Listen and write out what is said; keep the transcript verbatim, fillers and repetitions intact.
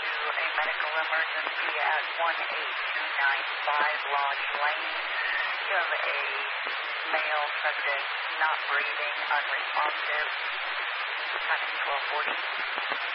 to a medical emergency at one eight two nine five Lodge Lane. You have a male subject not breathing, unresponsive. Time is twelve forty.